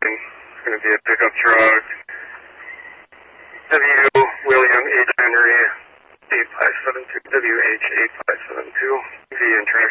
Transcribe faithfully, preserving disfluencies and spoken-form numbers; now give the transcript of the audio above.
It's going to be a pickup truck. W. William H. Henry eight five seven two, W H eight five seven two, V in transit.